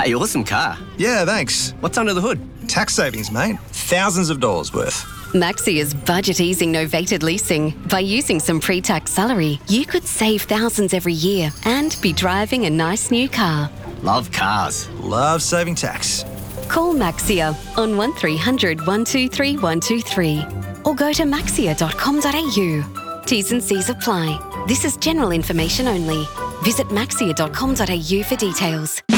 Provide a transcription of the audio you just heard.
Hey, awesome car. Yeah, thanks. What's under the hood? Tax savings, mate. Thousands of dollars worth. Maxia's budget-easing novated leasing. By using some pre-tax salary, you could save thousands every year and be driving a nice new car. Love cars. Love saving tax. Call Maxia on 1300 123 123 or go to maxia.com.au. T's and C's apply. This is general information only. Visit maxia.com.au for details.